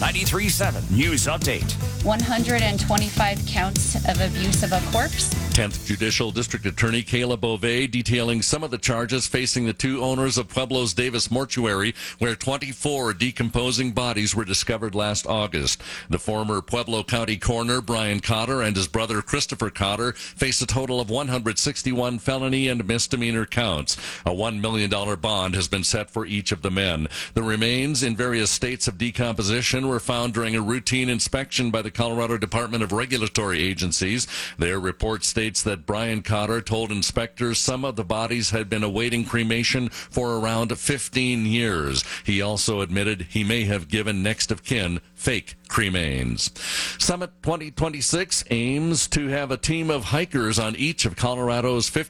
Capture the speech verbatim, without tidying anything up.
ninety-three point seven News Update. one hundred twenty-five counts of abuse of a corpse. tenth Judicial District Attorney Kayla Beauvais detailing some of the charges facing the two owners of Pueblo's Davis Mortuary, where twenty-four decomposing bodies were discovered last August. The former Pueblo County coroner, Brian Cotter, and his brother, Christopher Cotter, face a total of one hundred sixty-one felony and misdemeanor counts. A one million dollars bond has been set for each of the men. The remains in various states of decomposition were found during a routine inspection by the Colorado Department of Regulatory Agencies. Their report states that Brian Cotter told inspectors some of the bodies had been awaiting cremation for around fifteen years. He also admitted he may have given next of kin fake cremains. Summit twenty twenty-six aims to have a team of hikers on each of Colorado's fifty